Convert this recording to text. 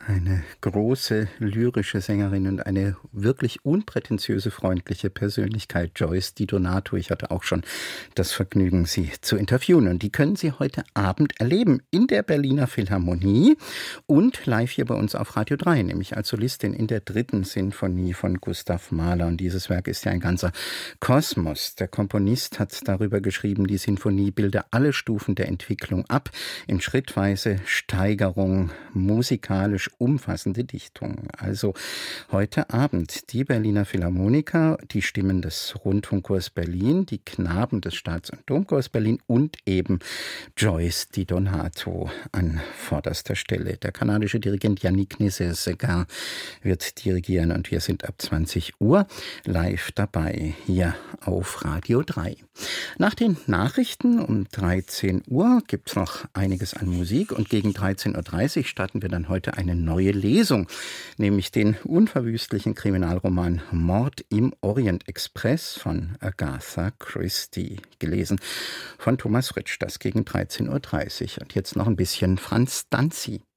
Eine große lyrische Sängerin und eine wirklich unprätentiöse, freundliche Persönlichkeit, Joyce Di Donato. Ich hatte auch schon das Vergnügen, sie zu interviewen. Und die können Sie heute Abend erleben in der Berliner Philharmonie und live hier bei uns auf Radio 3, nämlich als Solistin in der 3. Sinfonie von Gustav Mahler. Und dieses Werk ist ja ein ganzer Kosmos. Der Komponist hat darüber geschrieben, die Sinfonie bilde alle Stufen der Entwicklung ab, in schrittweise Steigerung, musikalisch umfassende Dichtung. Also heute Abend die Berliner Philharmoniker, die Stimmen des Rundfunkchors Berlin, die Knaben des Staats- und Domchors Berlin und eben Joyce Di Donato an vorderster Stelle. Der kanadische Dirigent Yannick Nézet-Séguin wird dirigieren und wir sind ab 20 Uhr live dabei hier auf Radio 3. Nach den Nachrichten um 13 Uhr gibt es noch einiges an Musik und gegen 13.30 Uhr starten wir dann heute eine neue Lesung, nämlich den unverwüstlichen Kriminalroman Mord im Orient Express von Agatha Christie, gelesen von Thomas Fritsch, das gegen 13.30 Uhr. Und jetzt noch ein bisschen Franz Danzi.